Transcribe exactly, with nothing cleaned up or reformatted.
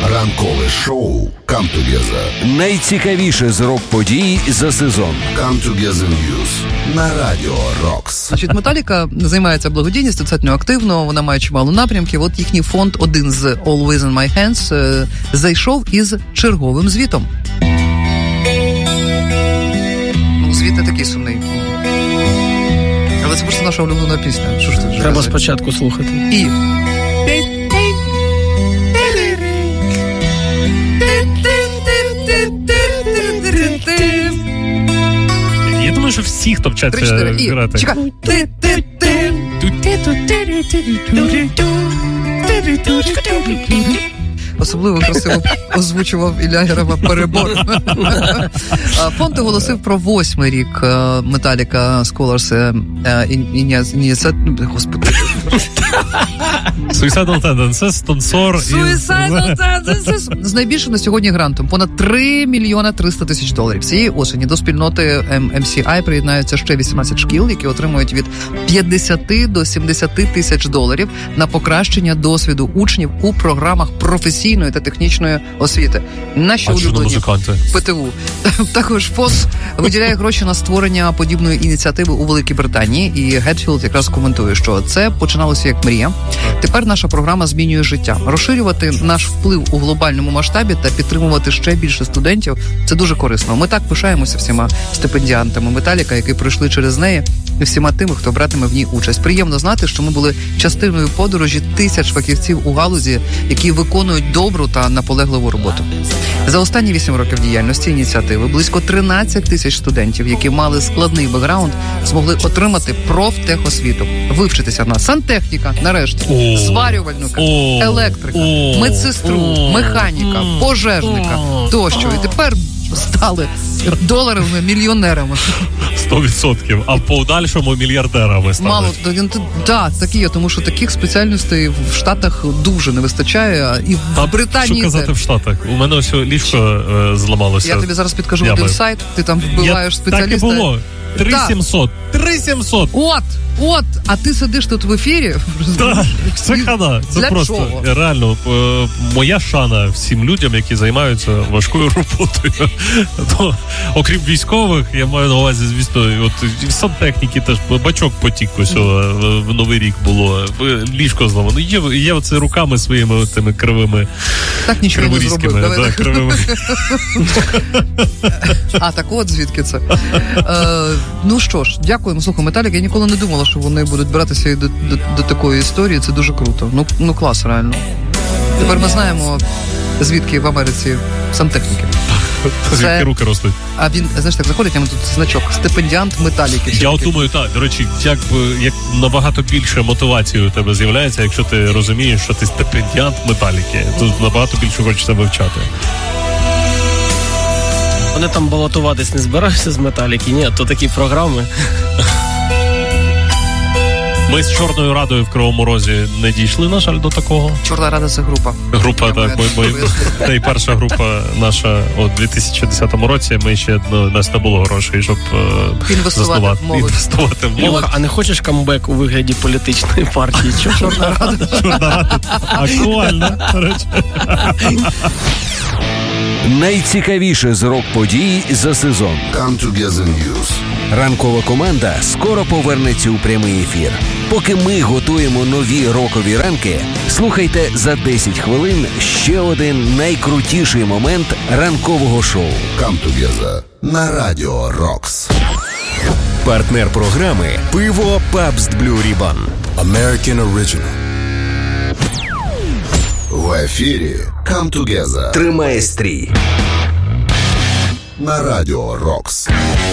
Ранкове шоу Come Together. Найцікавіше з рок-подій за сезон. Come Together News на Радіо Рокс. Значить, Металіка займається благодійністю достатньо активно, вона має чимало напрямків. От їхній фонд, один з Always in My Hands, зайшов із черговим звітом. Ну, звіт не такий сумний. Але це просто наша улюблена пісня. Що ж ти? Треба спочатку слухати. І... Я думаю, що всі, хто вчаться грати. Чекай. Особливо красиво озвучував Ілля Герава перебор. Фонд оголосив про восьмий рік Metallica Scholars Initiative. Господи. Suicidal Tendencies, спонсор. Suicidal Tendencies. З найбільшим на сьогодні грантом. Понад три мільйони триста тисяч доларів. Цієї осені до спільноти ем сі ай приєднаються ще вісімнадцять шкіл, які отримують від п'ятдесят до сімдесят тисяч доларів на покращення досвіду учнів у програмах професійної та технічної освіти. Наші улюблені ПТУ. Також фонд виділяє гроші на створення подібної ініціативи у Великій Британії, і Гетфілд якраз коментує, що це починалося як мрія. Тепер наша програма змінює життя. Розширювати наш вплив у глобальному масштабі та підтримувати ще більше студентів – це дуже корисно. Ми так пишаємося всіма стипендіантами Металіка, які пройшли через неї, і всіма тими, хто братиме в ній участь. Приємно знати, що ми були частиною подорожі тисяч фахівців у галузі, які виконують добру та наполегливу роботу. За останні вісім років діяльності ініціативи близько тринадцять тисяч студентів, які мали складний бекграунд, змогли отримати профтехосвіту, вивчитися на сантехніка, нарешті, О, зварювальника, о, електрика, о, медсестру, о, механіка, о, пожежника о, тощо. І тепер стали доларовими мільйонерами. Сто відсотків. А в подальшому мільярдерами стали. Мало, так, такі є, тому що таких спеціальностей в Штатах дуже не вистачає. І в Та, Британії... Що казати це... в Штатах? У мене ось ліжко е, зламалося. Я тобі зараз підкажу Ями. один сайт, ти там вбиваєш Я... спеціаліста. Так і було. три сімсот. три сімсот. От, от, а ти сидиш тут в ефірі? Так, це хана. Це Для просто чого? реально е, моя шана всім людям, які займаються важкою роботою. То, окрім військових, я маю на увазі, звісно, от і сантехніки теж бачок потік ось mm. в Новий рік було. Ліжко зламано. Є, є оце руками своїми тими кривими. Так нічого не зробив. Да, кривими. А, так от звідки це? Е, ну що ж, дякуємо. Слухай, Металік, я ніколи не думала, що вони будуть братися і до, до, до такої історії. Це дуже круто. Ну, ну клас, реально. Тепер ми знаємо, звідки в Америці сантехніки. Звідки Це... руки ростуть. А він, знаєш, так заходить, а тут значок стипендіант Металіки. Я от думаю, так, до речі, як, як набагато більше мотивації у тебе з'являється, якщо ти розумієш, що ти стипендіант Металіки. Тут набагато більше хочеться вивчати. Вони там балотуватись не збираються з Металіки, ні, то такі програми. Ми з Чорною Радою в Кривому Розі не дійшли, на жаль, до такого. Чорна Рада – це група. Група, так. Ми, ми, це і перша група наша у дві тисячі десятому році. Ми ще, ну, у нас не було грошей, щоб інвестувати в молодь. Інвестувати в молодь. А не хочеш камбек у вигляді політичної партії? Чорна Рада. Чорна Рада. Актуально, до речі. Найцікавіше з рок-подій за сезон. Come Together News. Ранкова команда скоро повернеться у прямий ефір. Поки ми готуємо нові рокові ранки, слухайте за десять хвилин ще один найкрутіший момент ранкового шоу. Come Together на Радіо Рокс. Партнер програми «Пиво Pabst Blue Ribbon». American Original. В ефірі Come Together Тримає стрій на Радіо Рокс.